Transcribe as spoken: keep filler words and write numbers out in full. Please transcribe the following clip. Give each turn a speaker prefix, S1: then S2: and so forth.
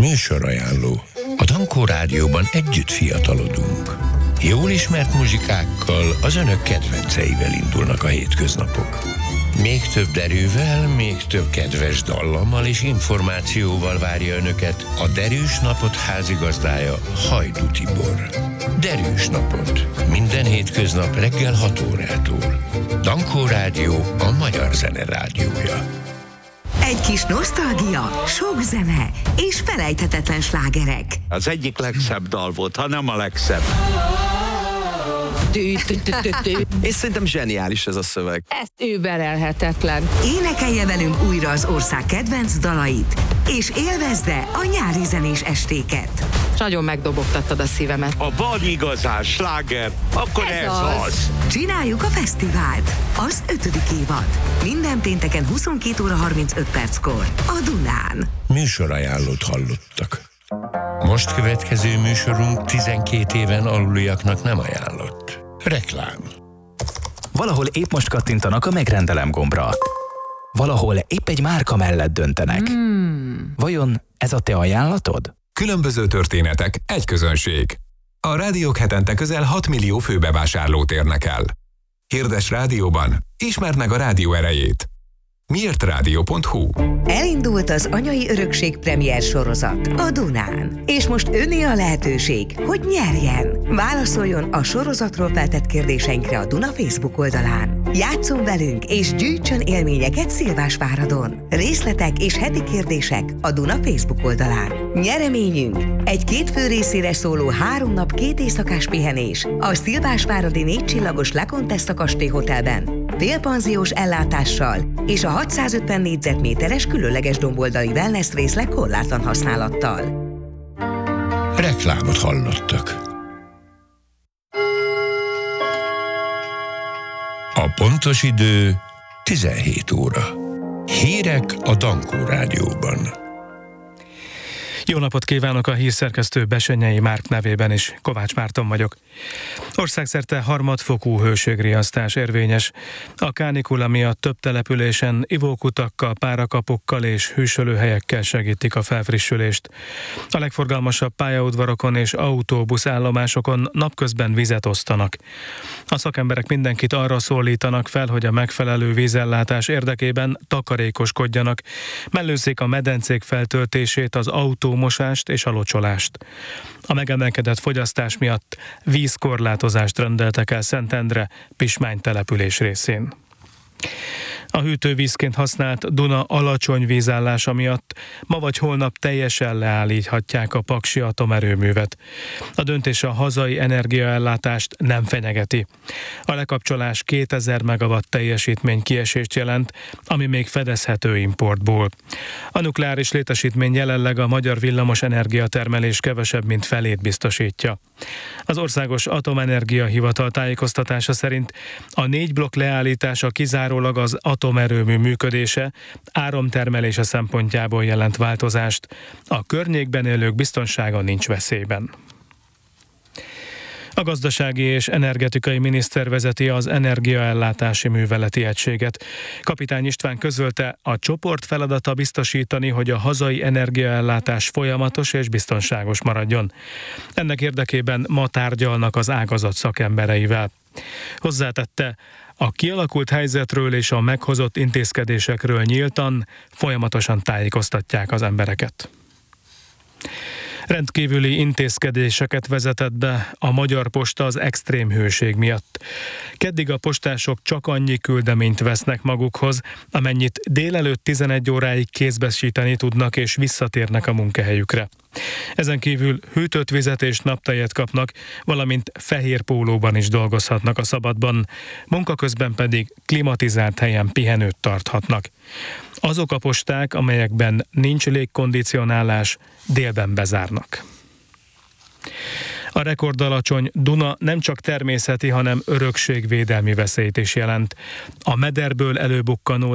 S1: Műsorajánló. A Dankó Rádióban együtt fiatalodunk. Jól ismert muzsikákkal, az önök kedvenceivel indulnak a hétköznapok. Még több derűvel, még több kedves dallammal és információval várja önöket a Derűs Napot házigazdája, Hajdú Tibor. Derűs Napot. Minden hétköznap reggel hat órától. Dankó Rádió, a magyar zene rádiója.
S2: Egy kis nosztalgia, sok zene és felejthetetlen slágerek.
S3: Az egyik legszebb dal volt, ha nem a legszebb.
S4: És szerintem zseniális ez a szöveg.
S5: Ez überelhetetlen.
S2: Énekelje velünk újra az ország kedvenc dalait, és élvezze a nyári zenés estéket.
S5: Nagyon megdobogtattad a szívemet.
S3: Ha van igazán sláger, akkor ez, ez az. az.
S2: Csináljuk a fesztivált. Az ötödik évad. Minden pénteken huszonkét óra harmincöt perckor a Dunán.
S1: Műsorajánlót hallottak. Most következő műsorunk tizenkét éven aluliaknak nem ajánlott. Reklám.
S6: Valahol épp most kattintanak a megrendelem gombra. Valahol épp egy márka mellett döntenek. Hmm. Vajon ez a te ajánlatod?
S7: Különböző történetek, egy közönség. A rádiók hetente közel hat millió főbevásárlót érnek el. Hirdes rádióban, ismerd meg a rádió erejét. miért rádió pont hu.
S2: Elindult az Anyai Örökség premier sorozat a Dunán. És most önné a lehetőség, hogy nyerjen. Válaszoljon a sorozatról feltett kérdéseinkre a Duna Facebook oldalán. Játsszon velünk és gyűjtsön élményeket Szilvásváradon. Részletek és heti kérdések a Duna Facebook oldalán. Nyereményünk egy két fő részére szóló három nap két éjszakás pihenés a Szilvásváradi négy csillagos La Contessa kastély hotelben. Félpanziós ellátással és a hatszázötven négyzetméteres különleges domboldali wellness részleg korlátlan használattal.
S1: Reklámot hallottak. A pontos idő tizenhét óra. Hírek a Dankó Rádióban.
S8: Jó napot kívánok, a hírszerkesztő Bessenyei Márk nevében is. Kovács Márton vagyok. Országszerte harmadfokú hőségriasztás érvényes. A kánikula miatt több településen ivókutakkal, párakapukkal és hűsölőhelyekkel segítik a felfrissülést. A legforgalmasabb pályaudvarokon és autóbuszállomásokon napközben vizet osztanak. A szakemberek mindenkit arra szólítanak fel, hogy a megfelelő vízellátás érdekében takarékoskodjanak. Mellőzzék a medencék feltöltését, az autómosást és a locsolást. A megemelkedett fogyasztás miatt vízkorlátozást rendeltek el Szentendre, Pismány település részén. A hűtővízként használt Duna alacsony vízállása miatt ma vagy holnap teljesen leállíthatják a paksi atomerőművet. A döntés a hazai energiaellátást nem fenyegeti. A lekapcsolás kétezer megawatt teljesítmény kiesést jelent, ami még fedezhető importból. A nukleáris létesítmény jelenleg a magyar villamos energiatermelés kevesebb, mint felét biztosítja. Az Országos Atomenergia Hivatal tájékoztatása szerint a négy blokk leállítása kizárólag az atomerőmű működése, áramtermelése szempontjából jelent változást. A környékben élők biztonsága nincs veszélyben. A gazdasági és energetikai miniszter vezeti az energiaellátási műveleti egységet. Kapitány István közölte, a csoport feladata biztosítani, hogy a hazai energiaellátás folyamatos és biztonságos maradjon. Ennek érdekében ma tárgyalnak az ágazat szakembereivel. Hozzátette, a kialakult helyzetről és a meghozott intézkedésekről nyíltan, folyamatosan tájékoztatják az embereket. Rendkívüli intézkedéseket vezetett be a Magyar Posta az extrém hőség miatt. Keddig a postások csak annyi küldeményt vesznek magukhoz, amennyit délelőtt tizenegy óráig kézbesíteni tudnak és visszatérnek a munkahelyükre. Ezen kívül hűtött vizet és naptejet kapnak, valamint fehér pólóban is dolgozhatnak a szabadban, munka közben pedig klimatizált helyen pihenőt tarthatnak. Azok a posták, amelyekben nincs légkondicionálás, délben bezárnak. A rekordalacsony Duna nem csak természeti, hanem örökségvédelmi veszélyt is jelent. A mederből előbukkanó